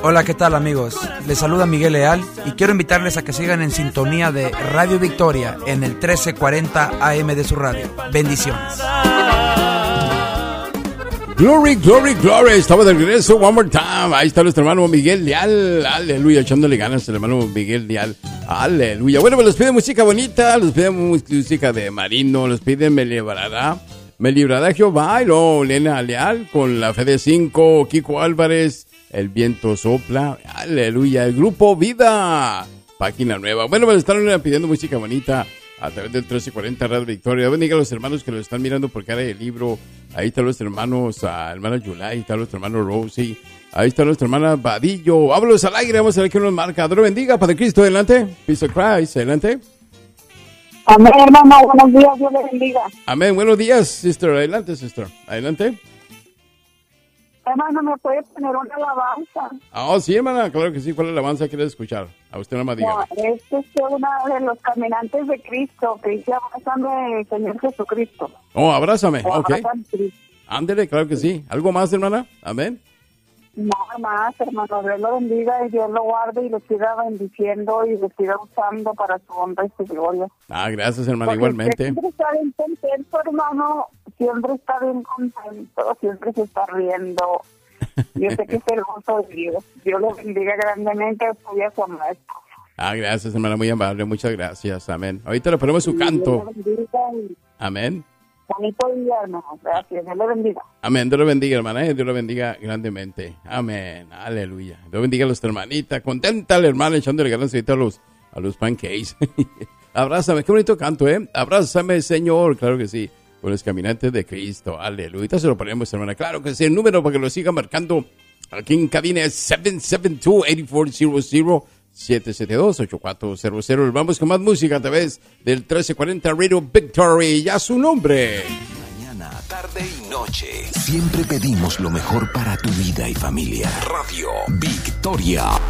Hola, ¿qué tal amigos? Les saluda Miguel Leal y quiero invitarles a que sigan en sintonía de Radio Victoria en el 1340 AM de su radio. Bendiciones. Glory, glory, glory. Estamos de regreso. One more time. Ahí está nuestro hermano Miguel Leal. Aleluya. Echándole ganas al hermano Miguel Leal. Aleluya. Bueno, pues les pide música bonita. Les pide música de Marino. Les pide Me librará Jehová. Y luego Lena Leal con La Fe de 5. Kiko Álvarez. El viento sopla. Aleluya. El grupo Vida. Página nueva. Bueno, pues están pidiendo música bonita a través del 1340 Radio Victoria. Bendiga a los hermanos que lo están mirando por cara del libro. Ahí están los hermanos, hermana Yulai, ahí está nuestro hermano Rosie, ahí está nuestra hermana Vadillo. Vámonos al aire, vamos a ver qué nos marca. Dios bendiga, Padre Cristo, adelante. Peace of Christ, adelante. Amén, hermano, buenos días, Dios le bendiga. Amén, buenos días, sister, adelante, sister, adelante. Hermano, ¿me puede poner una alabanza? Oh, sí, hermana, claro que sí. ¿Cuál alabanza quieres escuchar? A usted no me diga. Este es uno de los caminantes de Cristo, que dice abrázame, Señor Jesucristo. Oh, abrázame, ok. Abrázame. Ándele, claro que sí. ¿Algo más, hermana? Amén. Nada más, hermano, Dios lo bendiga y Dios lo guarde y lo siga bendiciendo y lo siga usando para su honra y su gloria. Gracias, hermana, porque igualmente. Siempre está bien contento, hermano, siempre está bien contento, siempre se está riendo. Yo sé que es el gozo de Dios. Dios lo bendiga grandemente, apoya a su maestro. Gracias, hermana, muy amable, muchas gracias, amén. Ahorita le ponemos su canto. Amén. Bonito día, hermano. Gracias. Dios le bendiga. Amén. Dios lo bendiga, hermana. Dios lo bendiga grandemente. Amén. Aleluya. Dios bendiga a nuestra hermanita. Contenta la hermana echándole ganas a los pancakes. Abrázame. Qué bonito canto, ¿eh? Abrázame, Señor. Claro que sí. Con los caminantes de Cristo. Aleluya. Se lo ponemos, hermana. Claro que sí. El número para que lo siga marcando aquí en cabina es 772-8400. 772-8400. Vamos con más música a través del 1340 Radio Victory. Ya su nombre. Mañana, tarde y noche. Siempre pedimos lo mejor para tu vida y familia. Radio Victoria.